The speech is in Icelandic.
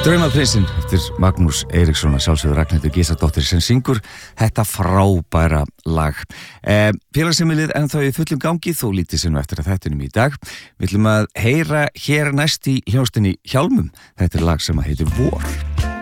Draumaprinsinn eftir Magnús Eiríksson, sjálfsögðu Ragnhildur Gísladóttir sem syngur þetta frábæra lag. Félagsheimilið ennþá í fullum gangi, þó lítið sem eftir að þættinum í dag. Við ætlum að heyra hér næst í hljómsveitinni Hjálmum. Þetta er lag sem heitir Vor.